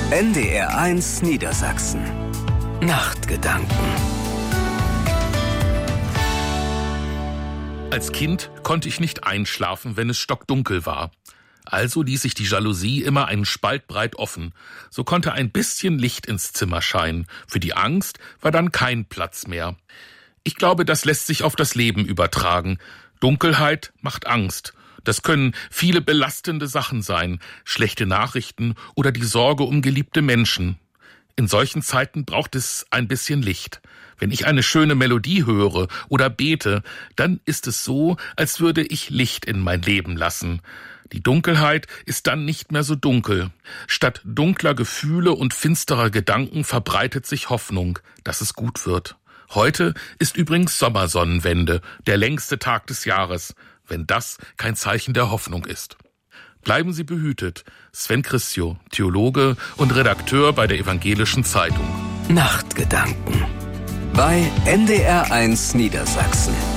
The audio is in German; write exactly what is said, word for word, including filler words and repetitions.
N D R eins Niedersachsen. Nachtgedanken. Als Kind konnte ich nicht einschlafen, wenn es stockdunkel war. Also ließ ich die Jalousie immer einen Spalt breit offen. So konnte ein bisschen Licht ins Zimmer scheinen. Für die Angst war dann kein Platz mehr. Ich glaube, das lässt sich auf das Leben übertragen. Dunkelheit macht Angst. Das können viele belastende Sachen sein, schlechte Nachrichten oder die Sorge um geliebte Menschen. In solchen Zeiten braucht es ein bisschen Licht. Wenn ich eine schöne Melodie höre oder bete, dann ist es so, als würde ich Licht in mein Leben lassen. Die Dunkelheit ist dann nicht mehr so dunkel. Statt dunkler Gefühle und finsterer Gedanken verbreitet sich Hoffnung, dass es gut wird. Heute ist übrigens Sommersonnenwende, der längste Tag des Jahres, wenn das kein Zeichen der Hoffnung ist. Bleiben Sie behütet. Sven Christio, Theologe und Redakteur bei der Evangelischen Zeitung. Nachtgedanken bei N D R eins Niedersachsen.